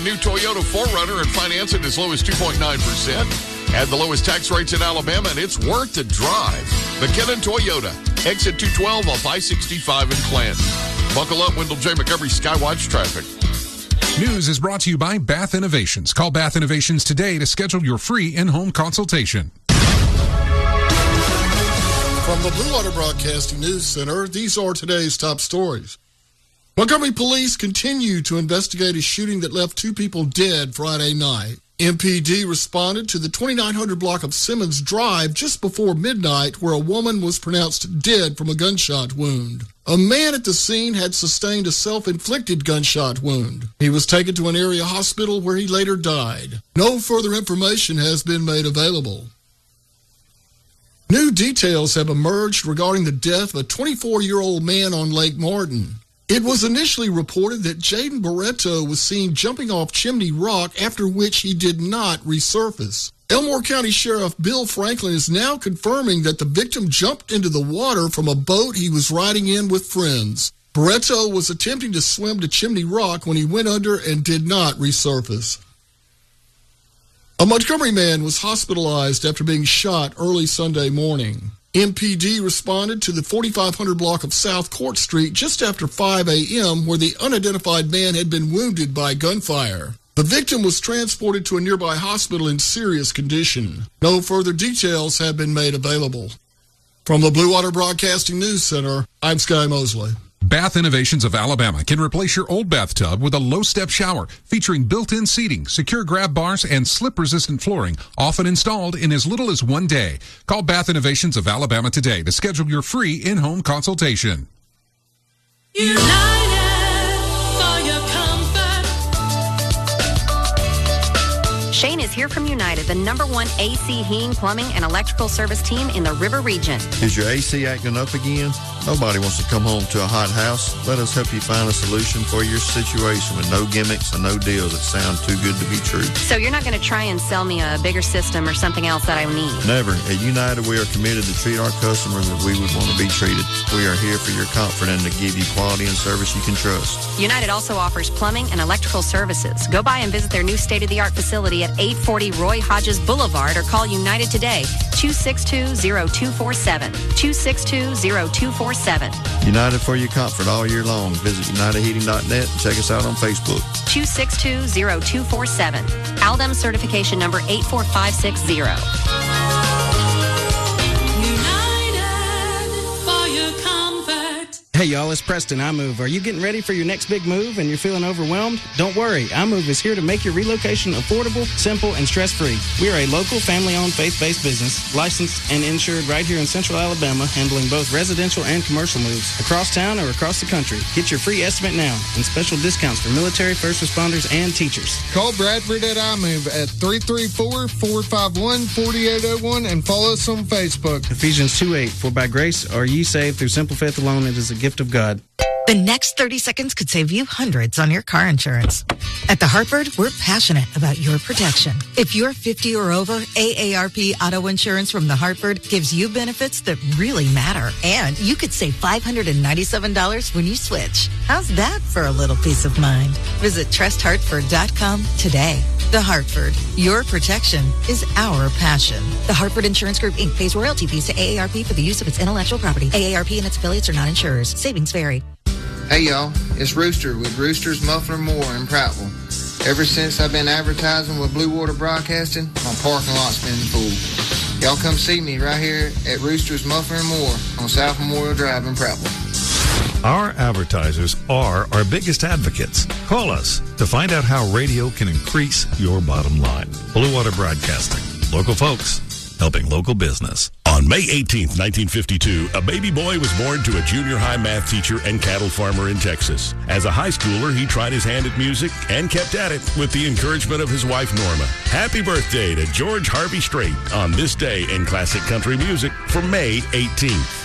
new Toyota 4Runner and finance it as low as 2.9%. Add the lowest tax rates in Alabama, and it's worth the drive. McKinnon Toyota, exit 212 off I-65 in Clanton. Buckle up, Wendell J. Montgomery, Skywatch Traffic. News is brought to you by Bath Innovations. Call Bath Innovations today to schedule your free in-home consultation. From the Blue Water Broadcasting News Center, these are today's top stories. Montgomery police continue to investigate a shooting that left 2 people dead Friday night. MPD responded to the 2900 block of Simmons Drive just before midnight, where a woman was pronounced dead from a gunshot wound. A man at the scene had sustained a self-inflicted gunshot wound. He was taken to an area hospital where he later died. No further information has been made available. New details have emerged regarding the death of a 24-year-old man on Lake Martin. It was initially reported that Jaden Barreto was seen jumping off Chimney Rock, after which he did not resurface. Elmore County Sheriff Bill Franklin is now confirming that the victim jumped into the water from a boat he was riding in with friends. Barreto was attempting to swim to Chimney Rock when he went under and did not resurface. A Montgomery man was hospitalized after being shot early Sunday morning. MPD responded to the 4500 block of South Court Street just after 5 a.m., where the unidentified man had been wounded by gunfire. The victim was transported to a nearby hospital in serious condition. No further details have been made available. From the Blue Water Broadcasting News Center, I'm Sky Mosley. Bath Innovations of Alabama can replace your old bathtub with a low-step shower featuring built-in seating, secure grab bars, and slip-resistant flooring, often installed in as little as 1 day. Call Bath Innovations of Alabama today to schedule your free in-home consultation. Shane is here from United, the #1 AC heating, plumbing, and electrical service team in the River Region. Is your AC acting up again? Nobody wants to come home to a hot house. Let us help you find a solution for your situation with no gimmicks and no deals that sound too good to be true. So you're not going to try and sell me a bigger system or something else that I need? Never. At United, we are committed to treat our customers as we would want to be treated. We are here for your comfort and to give you quality and service you can trust. United also offers plumbing and electrical services. Go by and visit their new state-of-the-art facility at 840 Roy Hodges Boulevard, or call United today, 262-0247, 262-0247. United for your comfort all year long. Visit UnitedHeating.net and check us out on Facebook. 262-0247. Aldem certification number 84560. Hey y'all, it's Preston, iMove. Are you getting ready for your next big move and you're feeling overwhelmed? Don't worry, iMove is here to make your relocation affordable, simple, and stress-free. We are a local, family-owned, faith-based business, licensed and insured right here in Central Alabama, handling both residential and commercial moves, across town or across the country. Get your free estimate now and special discounts for military, first responders, and teachers. Call Bradford at iMove at 334-451-4801 and follow us on Facebook. Ephesians 2:8, for by grace are ye saved through simple faith alone. It is a gift of God. The next 30 seconds could save you hundreds on your car insurance. At The Hartford, we're passionate about your protection. If you're 50 or over, AARP Auto Insurance from The Hartford gives you benefits that really matter. And you could save $597 when you switch. How's that for a little peace of mind? Visit trusthartford.com today. The Hartford, your protection is our passion. The Hartford Insurance Group, Inc. pays royalty fees to AARP for the use of its intellectual property. AARP and its affiliates are not insurers. Savings vary. Hey y'all, it's Rooster with Rooster's Muffler Moore in Prattville. Ever since I've been advertising with Blue Water Broadcasting, my parking lot's been full. Y'all come see me right here at Rooster's Muffler Moore on South Memorial Drive in Prattville. Our advertisers are our biggest advocates. Call us to find out how radio can increase your bottom line. Blue Water Broadcasting. Local folks helping local business. On May 18th, 1952, a baby boy was born to a junior high math teacher and cattle farmer in Texas. As a high schooler, he tried his hand at music and kept at it with the encouragement of his wife, Norma. Happy birthday to George Harvey Strait on this day in classic country music for May 18th.